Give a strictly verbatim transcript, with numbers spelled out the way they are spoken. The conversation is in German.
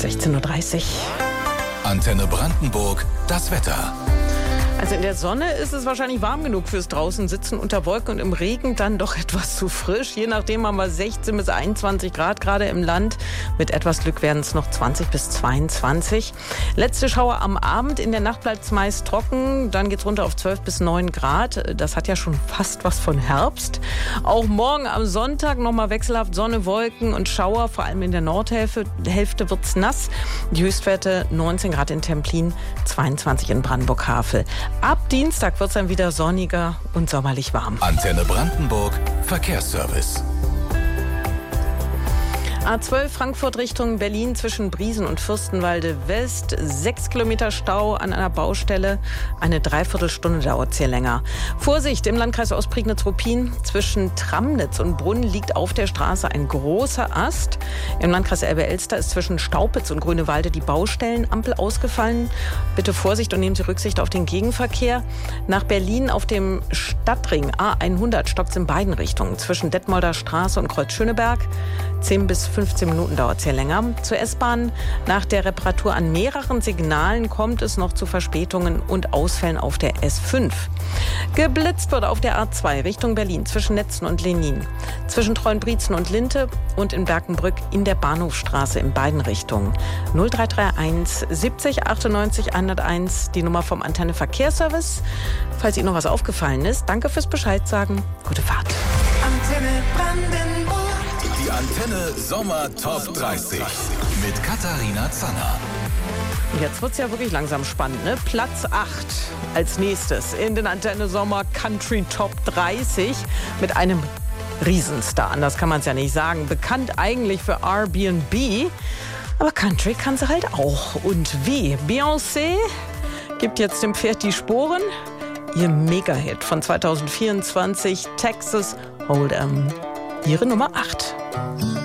sechzehn Uhr dreißig. Antenne Brandenburg, das Wetter. Also in der Sonne ist es wahrscheinlich warm genug fürs draußen sitzen unter Wolken und im Regen dann doch etwas zu frisch. Je nachdem haben wir sechzehn bis einundzwanzig Grad gerade im Land. Mit etwas Glück werden es noch zwanzig bis zweiundzwanzig. Letzte Schauer am Abend. In der Nacht bleibt es meist trocken. Dann geht es runter auf zwölf bis neun Grad. Das hat ja schon fast was von Herbst. Auch morgen am Sonntag nochmal wechselhaft Sonne, Wolken und Schauer. Vor allem in der Nordhälfte Hälfte wird es nass. Die Höchstwerte neunzehn Grad in Templin, zweiundzwanzig in Brandenburg-Havel. Ab Dienstag wird es dann wieder sonniger und sommerlich warm. Antenne Brandenburg, Verkehrsservice. A zwölf Frankfurt Richtung Berlin zwischen Briesen und Fürstenwalde West. Sechs Kilometer Stau an einer Baustelle. Eine Dreiviertelstunde dauert es hier länger. Vorsicht, im Landkreis Ostprignitz-Ruppin zwischen Tramnitz und Brunn liegt auf der Straße ein großer Ast. Im Landkreis Elbe-Elster ist zwischen Staupitz und Grünewalde die Baustellenampel ausgefallen. Bitte Vorsicht und nehmen Sie Rücksicht auf den Gegenverkehr. Nach Berlin auf dem Stadtring A hundert stockt es in beiden Richtungen. Zwischen Detmolder Straße und Kreuz Schöneberg. zehn bis fünfzehn Minuten dauert es hier länger. Zur S-Bahn. Nach der Reparatur an mehreren Signalen kommt es noch zu Verspätungen und Ausfällen auf der S fünf. Geblitzt wird auf der A zwei Richtung Berlin zwischen Netzen und Lenin. Zwischen Treuenbrietzen und Linte und in Berkenbrück in der Bahnhofstraße in beiden Richtungen. null drei drei eins siebzig achtundneunzig hunderteins, die Nummer vom Antenne Verkehrsservice. Falls Ihnen noch was aufgefallen ist, danke fürs Bescheid sagen. Gute Fahrt. Antenne Brandenburg. Die Antenne Sommer Top dreißig mit Katharina Zanner. Jetzt wird es ja wirklich langsam spannend, ne? Platz acht als nächstes in den Antenne Sommer Country Top dreißig mit einem Riesenstar. Anders kann man es ja nicht sagen. Bekannt eigentlich für Airbnb, aber Country kann sie halt auch. Und wie? Beyoncé gibt jetzt dem Pferd die Sporen. Ihr Mega-Hit von zwanzig vierundzwanzig, Texas Hold'em. Ihre Nummer acht.